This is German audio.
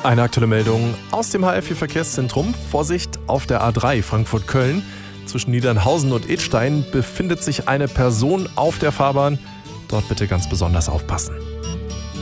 Eine aktuelle Meldung aus dem HR4-Verkehrszentrum. Vorsicht auf der A3 Frankfurt-Köln. Zwischen Niedernhausen und Idstein befindet sich eine Person auf der Fahrbahn. Dort bitte ganz besonders aufpassen.